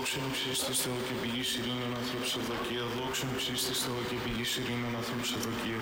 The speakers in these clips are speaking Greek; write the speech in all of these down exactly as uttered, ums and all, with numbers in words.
Δόξα υψίστης Θεό και πηγής ειρήνων ανθρώπους ευδοκία. Δόξα υψίστης Θεό και πηγής ειρήνων ανθρώπους ευδοκία.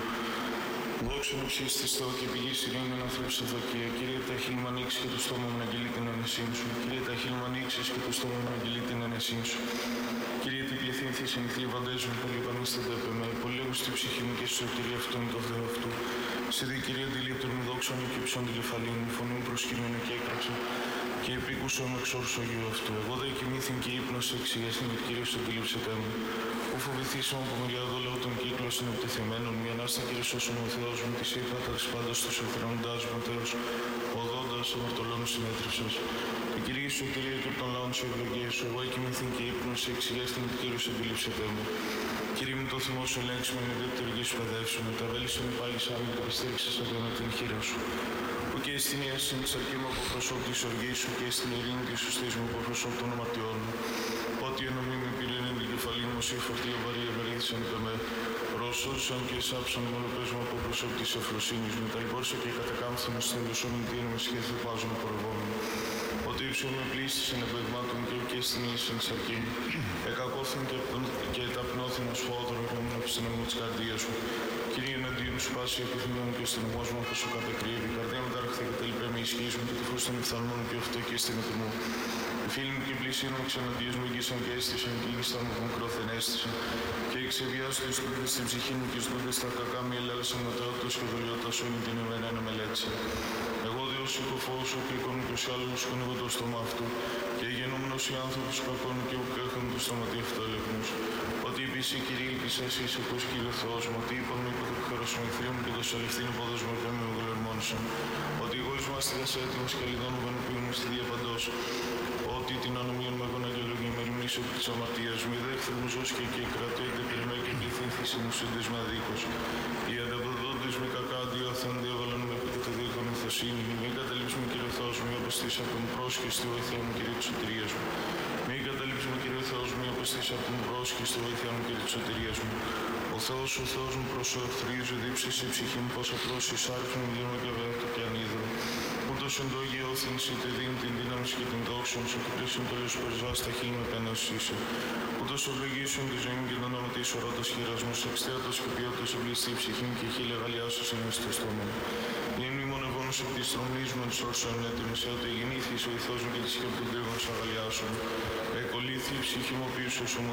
Δόξα υψίστης Θεό και πηγής ειρήνων ανθρώπους ευδοκία. Κύριε, τα χείλη μου ανοίξεις και το στόμα μου να αγγελεί την ένεσή σου. Κύριε, τα χείλη μου ανοίξεις και το στόμα μου να αγγελεί την ένεσή σου. Κύριε, τι πληθύνθη συνηθλή βαντέζουν, πολύ πανίσταται επ' εμέ. Πολύ έχω στη ψυχή μου και στη σωτηρία αυτού είναι το Θεό αυτού. Σε δι, Κύριε, αντιλήπτον μου δόξα μου και ψών τη κεφαλή μου, φωνή μου προσκύμενο και έκραξε. Και επίκουσο με εξόρσο γιο αυτού. Εγώ δε κοιμήθην και ύπνος εξηγέστην ότι Κύριος αντιλήψετε μου. Ου φοβηθήσαμε από μεριά εδώ λέω τον κύκλο συνεπτεθειμένων. Μια ανάστα Κύριε σώσον ο Θεός μου, της ήρθα τα πάντως τους ευθυνόντας μου Θεός, οδόντας αμαρτωλών συνέτρεψας. Και Κύριε σου, Κύριε και των λαών σου ευλογίες σου, εγώ κοιμήθην και ύπνος εξηγέστην ότι Κύριος αντιλήψετε μου. Κύριε μου το θυμό σου ελέγξουμε με διαπτωργή σου παιδεύσουμε, τα βέλη σου πάλι σαν και τα στήριξες από την χείρα σου. Που και στην ιασύνη της αρκή μου από προσώπου της οργής σου και στην ειρήνη της σωστής μου από προσώπου των οματιών μου. Ό,τι ενωμή με πυρήνη την κεφαλή μου, εσύ φορτία βαρύ ευερήθησαν υπ' εμέ. Ρωσούσαν και σάψαν μονοπές μου από προσώπου της ευφροσύνης μου. Τα λιπόρσα και κατακάμφθηνα στην δοσομητήρα με σχέση πάζουν απορρευόμενο. Ότι ύψω με πλήστης ενεπαιγμάτων και και στην ίσον της αρκή μου. Εκακόθην και, και ταπνώθην ως φόδωρο και μου από την αιμού της καρδίας μου. Κύριε, εναντίον σου πάση επιθυμία μου και ο στενομός μου όπως σου κατεκρύβει. Η καρδία μου ταραχθεί και τελειπέ με ισχύς μου και το φως των οφθαλμών και αυτό και στην ετοιμό. Οι φίλοι μου και οι πλησίοι μου ξαναντίες μου εγγύσαν και έστησαν και ήγησαν μου μικρόθεν έστησαν. Και εξεβιάσου τους τούτες στην ψυχή μου και στούντες στα κακά μη ελάλεσαν ματαιότητας και δολιότητας όλη την ημέρα να μελέτησε. Εγώ δε ως οικοφός ο κλικών και ως άλλων μου σκονεύω το στόμα αυτού και γενόμενος οι άνθρωποι κακών και που έχουν το στοματί αυτό ελεχνούς. Ότι είπε εσύ Κύριε ήλπισα εσύ είσαι πως Κύριε Θεός μου, ότι είπαμε υπό το χέρος μου εχθροί μου και το σαλευτήν πόδος μου επέμει μου γλερμόνισαν. Ότι εγώ εις μάστιγας έτοιμος και λιδών μου ενωποιούν στη διαπαντός. Ότι την ανομίων με αγωναγγελόγια με ρημνήσω της αμαρτίας μου, η δέχθρη μου ζώσκε και κρατώ είτε περιμέ και πληθύνθηση μου σύντες με αδίκως. Οι ανταποδόντες με κακά αντιόθεν έβαλαν με κατά δίκον ηθοσύνη. Μην καταλήψουμε Κύριε Θεός μου, αποστήσα από τον πρόσχη στη βοήθεια μου Κύριε της σωτηρίας μου. Μην καταλήψουμε Κύριε Θεός μου, αποστήσα από τον πρόσχη στη βοήθεια μου Κύριε της σωτηρίας μου. Ο Θεός, ο Θεός μου προσωθρίζει, δίψησε η ψυχή μου πως απλώς εισάρξουν δίνω και βέβαιο και ανίδρο. Ούτως εν το αγιώθην είτε δίνει την δύναμη και την δόξα σου και πλήσουν το λες περζά στα χείλη με πένας είσαι. Ούτως ευλογήσουν τη ζωή μου και τον όνομα της ορότας χειράς μου, σε εξτέατος και ποιότητας ευλιστή η ψυχή μου και χείλη αγαλιάσους είναι στο στόμα μου. Είναι μνημονευόνος εκ της τρομής μου της όρσεων έτοιμης, ότι γεννήθης ο ηθός μου και τη σκέπτη του τρίγωνος αγαλιάσουν. Εκολύθη η ψυχή μου πίσω σου μου